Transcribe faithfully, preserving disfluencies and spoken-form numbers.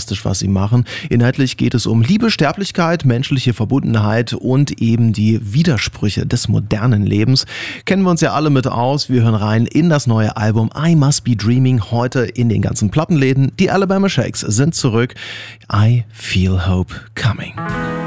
fantastisch, was sie machen. Inhaltlich geht es um Liebe, Sterblichkeit, menschliche Verbundenheit und eben die Widersprüche des modernen Lebens. Kennen wir uns ja alle mit aus. Wir hören rein in das neue Album I Must Be Dreaming, heute in den ganzen Plattenläden. Die Alabama Shakes sind zurück. I Feel Hope Coming.